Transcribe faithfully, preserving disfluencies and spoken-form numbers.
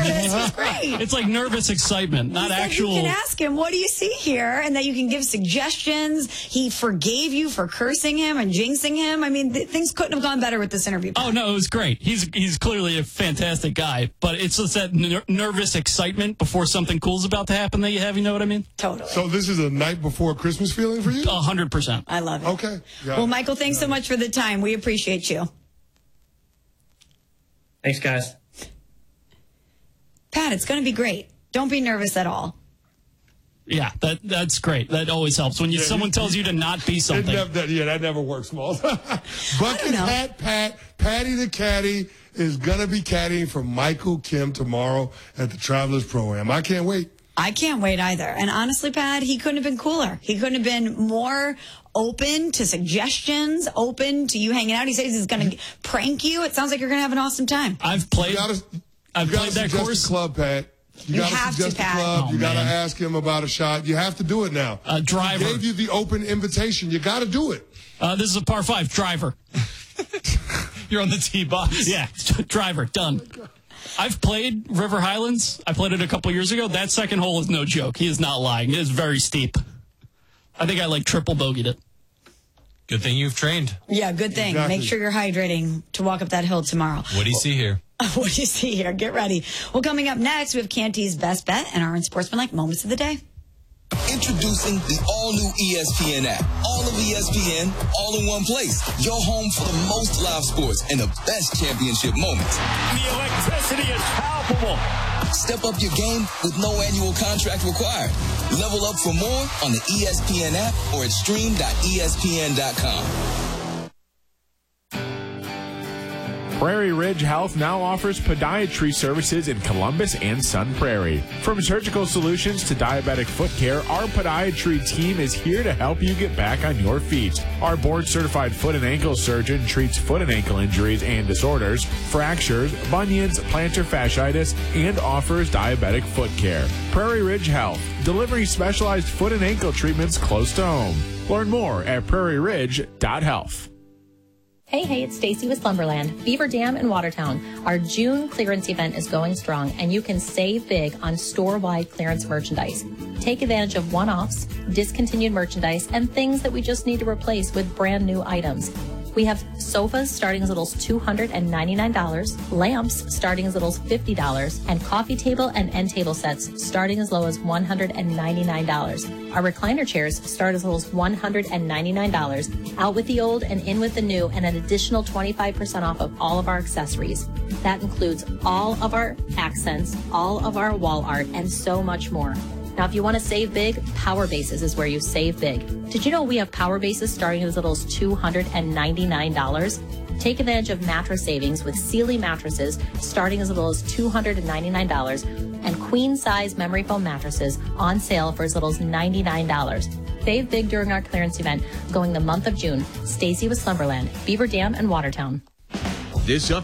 nervous. He's great. It's like nervous excitement, not He's actual. Like you can ask him, what do you see here? And that you can give suggestions. He forgave you for cursing him and jinxing him. I mean, th- things couldn't have gone better with this interview. Oh, no, it was great. He's he's clearly a fantastic guy, but it's just that ner- nervous excitement before something cool's about to happen that you have, you know what I mean? Totally. So this is a night before Christmas feeling for you? A hundred percent. I love it. Okay. Got well, it. Michael, thanks so much for the time. We appreciate you. Thanks, guys. Pat, it's going to be great. Don't be nervous at all. Yeah, that that's great. That always helps when you, Yeah, someone you- tells you to not be It something. never, that, yeah, that never works, Smalls. Bucket know. hat, Pat, Patty the Caddy is going to be caddying for Michael Kim tomorrow at the Travelers Pro-Am. I can't wait. I can't wait either. And honestly, Pat, he couldn't have been cooler. He couldn't have been more open to suggestions, open to you hanging out. He says he's going to prank you. It sounds like you're going to have an awesome time. I've played. You gotta, I've you gotta played that suggest course. a club, Pat. You, You gotta have to, suggest Pat. a club. Oh, you gotta man. ask him about a shot. You have to do it now. Uh, driver. He gave you the open invitation. You gotta do it. Uh, this is a par five. Driver. You're on the tee box. Yeah, driver. Done. I've played River Highlands. I played it a couple years ago. That second hole is no joke. He is not lying. It is very steep. I think I like triple bogeyed it. Good thing you've trained. Yeah, good thing. Exactly. Make sure you're hydrating to walk up that hill tomorrow. What do you see here? What do you see here? Get ready. Well, coming up next, we have Canty's Best Bet and our Unsportsmanlike Moments of the Day. Introducing the all-new E S P N app. All of E S P N, all in one place. Your home for the most live sports and the best championship moments. The electricity is palpable. Step up your game with no annual contract required. Level up for more on the E S P N app or at stream dot E S P N dot com. Prairie Ridge Health now offers podiatry services in Columbus and Sun Prairie. From surgical solutions to diabetic foot care, our podiatry team is here to help you get back on your feet. Our board-certified foot and ankle surgeon treats foot and ankle injuries and disorders, fractures, bunions, plantar fasciitis, and offers diabetic foot care. Prairie Ridge Health, delivering specialized foot and ankle treatments close to home. Learn more at prairie ridge dot health. Hey, hey, it's Stacy with Slumberland. Beaver Dam in Watertown. Our June clearance event is going strong, and you can save big on store-wide clearance merchandise. Take advantage of one-offs, discontinued merchandise, and things that we just need to replace with brand new items. We have sofas starting as little as two hundred ninety-nine dollars, lamps starting as little as fifty dollars, and coffee table and end table sets starting as low as one hundred ninety-nine dollars. Our recliner chairs start as little as one hundred ninety-nine dollars. Out with the old and in with the new, and an additional twenty-five percent off of all of our accessories. That includes all of our accents, all of our wall art, and so much more. Now, if you want to save big, Power Bases is where you save big. Did you know we have Power Bases starting as little as two hundred ninety-nine dollars? Take advantage of mattress savings with Sealy mattresses starting as little as two hundred ninety-nine dollars and queen-size memory foam mattresses on sale for as little as ninety-nine dollars. Save big during our clearance event going the month of June. Stacy with Slumberland, Beaver Dam, and Watertown. This